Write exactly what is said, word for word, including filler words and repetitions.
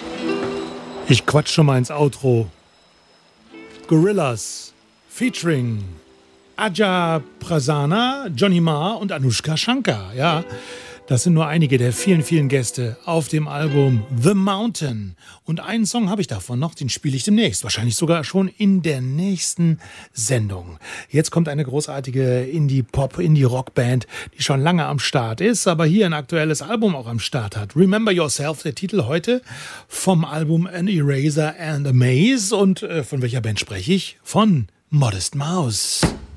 Ich quatsch schon mal ins Outro. Gorillaz featuring Aja Prasanna, Johnny Marr und Anushka Shankar. Ja, das sind nur einige der vielen, vielen Gäste auf dem Album The Mountain. Und einen Song habe ich davon noch, den spiele ich demnächst. Wahrscheinlich sogar schon in der nächsten Sendung. Jetzt kommt eine großartige Indie-Pop, Indie-Rock-Band, die schon lange am Start ist, aber hier ein aktuelles Album auch am Start hat. Remember Yourself, der Titel heute vom Album An Eraser and a Maze. Und äh, von welcher Band spreche ich? Von Modest Mouse.